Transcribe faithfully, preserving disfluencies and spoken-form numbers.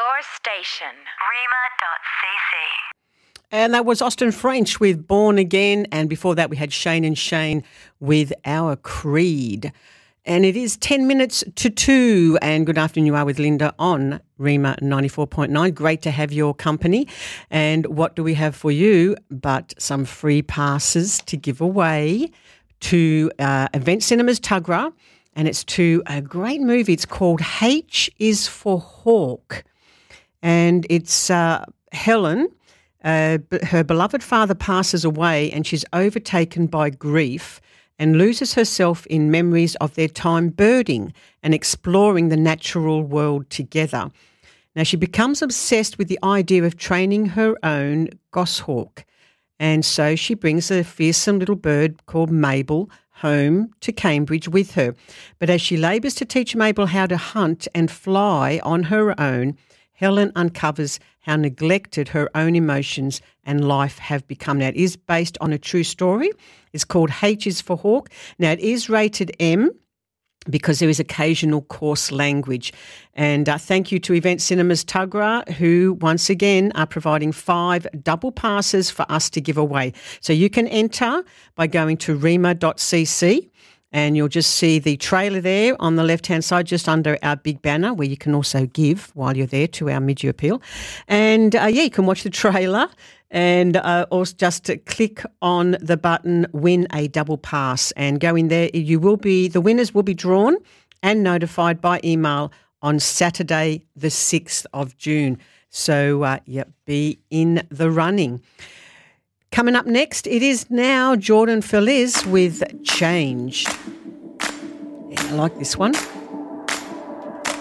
Your station, rima dot c c. And that was Austin French with Born Again. And before that, we had Shane and Shane with Our Creed. And it is ten minutes to two. And good afternoon, you are with Linda on Rima ninety-four point nine. Great to have your company. And what do we have for you but some free passes to give away to uh, Event Cinemas Tuggerah. And it's to a great movie. It's called H is for Hawk. And it's uh, Helen. Uh, her beloved father passes away and she's overtaken by grief and loses herself in memories of their time birding and exploring the natural world together. Now, she becomes obsessed with the idea of training her own goshawk. And so she brings a fearsome little bird called Mabel home to Cambridge with her. But as she labours to teach Mabel how to hunt and fly on her own, Helen uncovers how neglected her own emotions and life have become. Now, it is based on a true story. It's called H is for Hawk. Now, it is rated M because there is occasional coarse language. And uh, thank you to Event Cinemas Tuggerah, who once again are providing five double passes for us to give away. So you can enter by going to rima dot c c. And you'll just see the trailer there on the left-hand side, just under our big banner, where you can also give while you're there to our mid-year appeal. And, uh, yeah, you can watch the trailer and uh, also just click on the button Win a Double Pass and go in there. You will be, the winners will be drawn and notified by email on Saturday the sixth of June. So, uh, yeah, be in the running. Coming up next, it is now Jordan Feliz with Change. Yeah, I like this one.